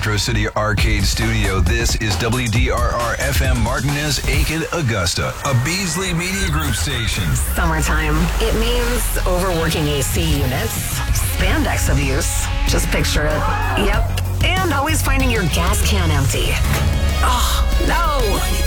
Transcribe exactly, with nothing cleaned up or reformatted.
Metro City Arcade Studio. This is W D R R F M Martinez, Aiken, Augusta, a Beasley Media Group station. Summertime. It means overworking A C units, spandex abuse. Just picture it. Yep. And always finding your gas can empty. Oh, no.